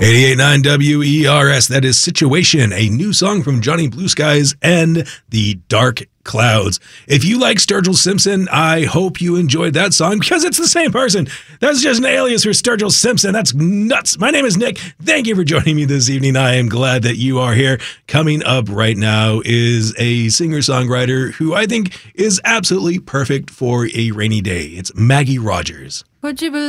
88.9 WERS, that is Situation, a new song from Johnny Blue Skies and the Dark Clouds. If you like Sturgill Simpson, I hope you enjoyed that song because it's the same person. That's just an alias for Sturgill Simpson. That's nuts. My name is Nick. Thank you for joining me this evening. I am glad that you are here. Coming up right now is a singer-songwriter who I think is absolutely perfect for a rainy day. It's Maggie Rogers. Would you believe